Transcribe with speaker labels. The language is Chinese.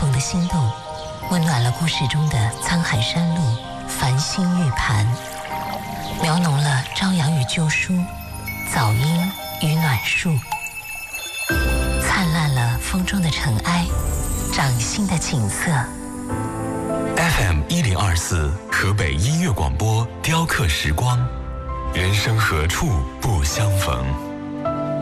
Speaker 1: 逢的心动，温暖了故事中的沧海山路、繁星玉盘，描浓了朝阳与旧书、早莺与暖树，灿烂了风中的尘埃，掌心的景色。
Speaker 2: FM1024河北音乐广播雕刻时光，人生何处不相逢。